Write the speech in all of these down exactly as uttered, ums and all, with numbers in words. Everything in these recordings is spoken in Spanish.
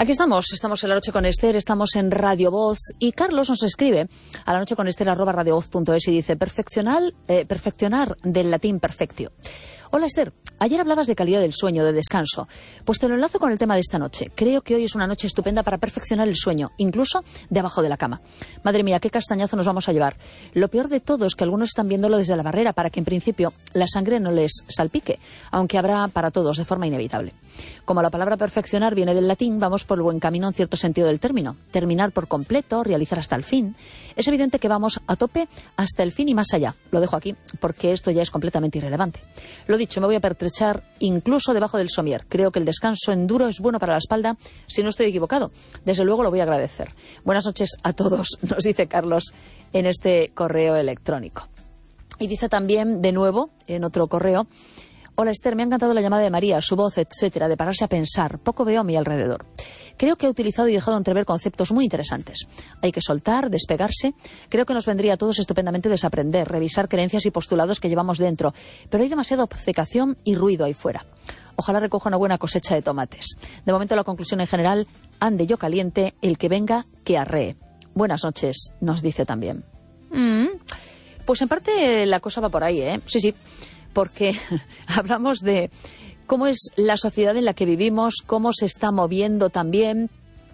Aquí estamos, estamos en La Noche con Esther, estamos en Radio Voz y Carlos nos escribe a la noche con Esther arroba radiovoz punto es y dice perfeccionar, eh, perfeccionar del latín perfectio. Hola Esther, ayer hablabas de calidad del sueño, de descanso. Pues te lo enlazo con el tema de esta noche. Creo que hoy es una noche estupenda para perfeccionar el sueño, incluso debajo de la cama. Madre mía, qué castañazo nos vamos a llevar. Lo peor de todo es que algunos están viéndolo desde la barrera para que en principio la sangre no les salpique, aunque habrá para todos de forma inevitable. Como la palabra perfeccionar viene del latín, vamos por el buen camino en cierto sentido del término. Terminar por completo, realizar hasta el fin. Es evidente que vamos a tope hasta el fin y más allá. Lo dejo aquí porque esto ya es completamente irrelevante. Lo dicho, me voy a pertrechar incluso debajo del somier. Creo que el descanso en duro es bueno para la espalda, si no estoy equivocado. Desde luego lo voy a agradecer. Buenas noches a todos, nos dice Carlos en este correo electrónico. Y dice también, de nuevo, en otro correo: hola Esther, me ha encantado la llamada de María, su voz, etcétera, de pararse a pensar. Poco veo a mi alrededor. Creo que ha utilizado y dejado entrever conceptos muy interesantes. Hay que soltar, despegarse. Creo que nos vendría a todos estupendamente desaprender, revisar creencias y postulados que llevamos dentro. Pero hay demasiada obcecación y ruido ahí fuera. Ojalá recoja una buena cosecha de tomates. De momento la conclusión en general: ande yo caliente, el que venga, que arree. Buenas noches, nos dice también. Mm, pues en parte la cosa va por ahí, ¿eh? Sí, sí. Porque hablamos de cómo es la sociedad en la que vivimos, cómo se está moviendo también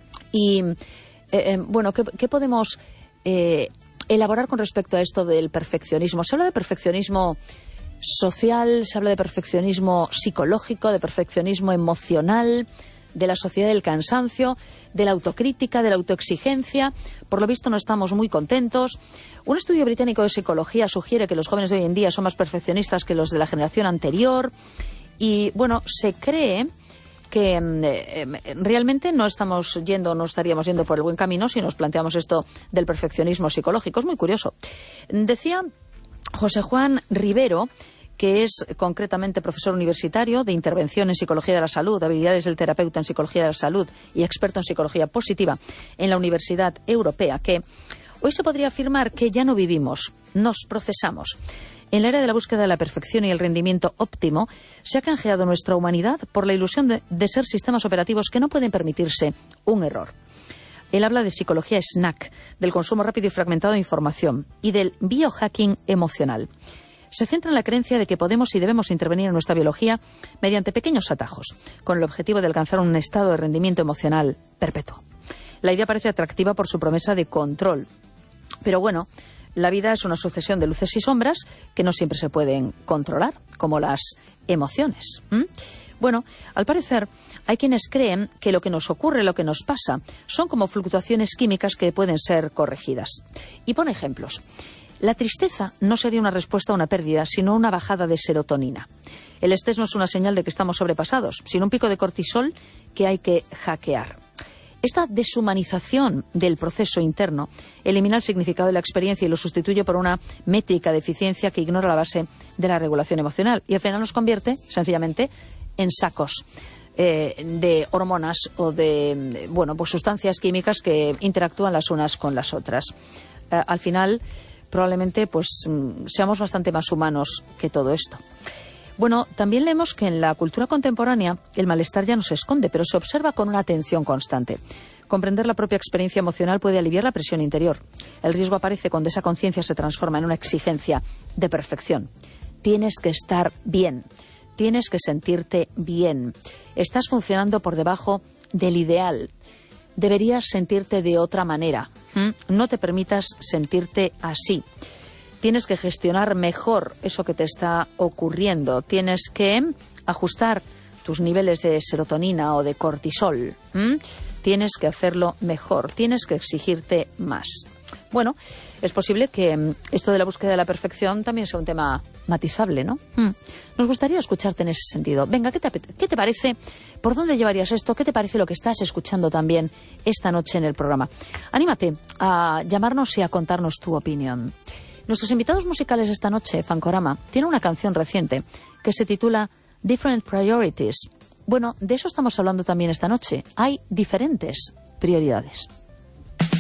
y, eh, eh, bueno, ¿qué, qué podemos eh, elaborar con respecto a esto del perfeccionismo? Se habla de perfeccionismo social, se habla de perfeccionismo psicológico, de perfeccionismo emocional, de la sociedad del cansancio, de la autocrítica, de la autoexigencia. Por lo visto no estamos muy contentos. Un estudio británico de psicología sugiere que los jóvenes de hoy en día son más perfeccionistas que los de la generación anterior. Y, bueno, se cree que eh, realmente no estamos yendo, no estaríamos yendo por el buen camino si nos planteamos esto del perfeccionismo psicológico. Es muy curioso. Decía José Juan Rivero, que es concretamente profesor universitario de intervención en psicología de la salud, habilidades del terapeuta en psicología de la salud y experto en psicología positiva en la Universidad Europea, que hoy se podría afirmar que ya no vivimos, nos procesamos. En la era de la búsqueda de la perfección y el rendimiento óptimo, se ha canjeado nuestra humanidad por la ilusión de, de ser sistemas operativos que no pueden permitirse un error. Él habla de psicología snack, del consumo rápido y fragmentado de información y del biohacking emocional. Se centra en la creencia de que podemos y debemos intervenir en nuestra biología mediante pequeños atajos, con el objetivo de alcanzar un estado de rendimiento emocional perpetuo. La idea parece atractiva por su promesa de control, pero bueno, la vida es una sucesión de luces y sombras que no siempre se pueden controlar, como las emociones. ¿Mm? Bueno, al parecer hay quienes creen que lo que nos ocurre, lo que nos pasa, son como fluctuaciones químicas que pueden ser corregidas. Y pone ejemplos. La tristeza no sería una respuesta a una pérdida, sino una bajada de serotonina. El estrés no es una señal de que estamos sobrepasados, sino un pico de cortisol que hay que hackear. Esta deshumanización del proceso interno elimina el significado de la experiencia y lo sustituye por una métrica de eficiencia que ignora la base de la regulación emocional y al final nos convierte, sencillamente, en sacos eh, de hormonas o de, bueno, pues sustancias químicas que interactúan las unas con las otras. Eh, al final, probablemente, pues seamos bastante más humanos que todo esto. Bueno, también leemos que en la cultura contemporánea el malestar ya no se esconde, pero se observa con una atención constante. Comprender la propia experiencia emocional puede aliviar la presión interior. El riesgo aparece cuando esa conciencia se transforma en una exigencia de perfección. Tienes que estar bien, tienes que sentirte bien. Estás funcionando por debajo del ideal. Deberías sentirte de otra manera. ¿Mm? No te permitas sentirte así. Tienes que gestionar mejor eso que te está ocurriendo. Tienes que ajustar tus niveles de serotonina o de cortisol. ¿Mm? Tienes que hacerlo mejor. Tienes que exigirte más. Bueno, es posible que esto de la búsqueda de la perfección también sea un tema matizable, ¿no? ¿Mm? Nos gustaría escucharte en ese sentido. Venga, ¿qué te, ¿qué te parece? ¿Por dónde llevarías esto? ¿Qué te parece lo que estás escuchando también esta noche en el programa? Anímate a llamarnos y a contarnos tu opinión. Nuestros invitados musicales esta noche, Fancorama, tienen una canción reciente que se titula Different Priorities. Bueno, de eso estamos hablando también esta noche. Hay diferentes prioridades.